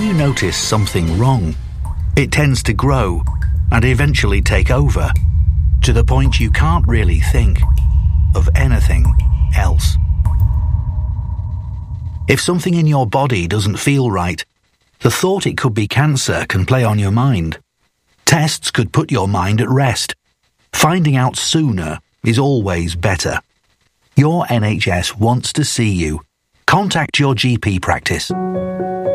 you notice something wrong, it tends to grow and eventually take over, to the point you can't really think of anything else. If something in your body doesn't feel right, the thought it could be cancer can play on your mind. Tests could put your mind at rest. Finding out sooner is always better. Your NHS wants to see you. Contact your GP practice.